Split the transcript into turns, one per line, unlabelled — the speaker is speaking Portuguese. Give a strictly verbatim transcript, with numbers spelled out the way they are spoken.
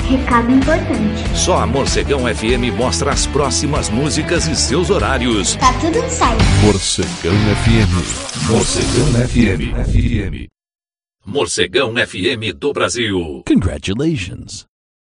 Recado importante.
Só a Morcegão F M mostra as próximas músicas e seus horários.
Tá tudo no site.
Morcegão F M. Morcegão F M. F M. Morcegão F M do Brasil.
Congratulations.